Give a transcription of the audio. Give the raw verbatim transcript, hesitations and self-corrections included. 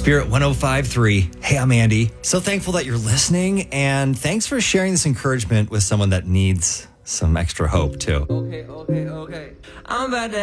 Spirit one oh five point three. Hey, I'm Andy. So thankful that you're listening, and thanks for sharing this encouragement with someone that needs some extra hope, too. Okay, okay, okay. I'm about to